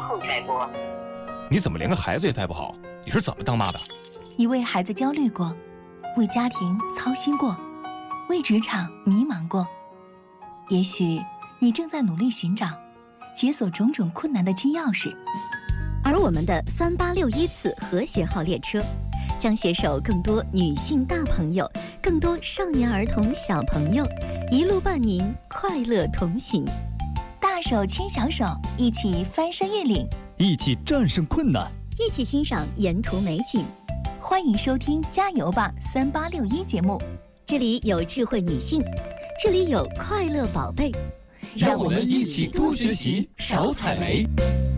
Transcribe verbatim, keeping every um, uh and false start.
后再播。 你怎么连个孩子也带不好？你是怎么当妈的？ 你为孩子焦虑过，为家庭操心过，为职场迷茫过。也许你正在努力寻找解锁种种困难的金钥匙。 而我们的三八六一次和谐号列车，将携手更多女性大朋友、更多少年儿童小朋友，一路伴您快乐同行。 大手牵小手，一起翻山越岭， 一起战胜困难， 一起欣赏沿途美景。 欢迎收听《加油吧三八六一》节目， 这里有智慧女性，这里有快乐宝贝， 让我们一起多学习，少踩雷。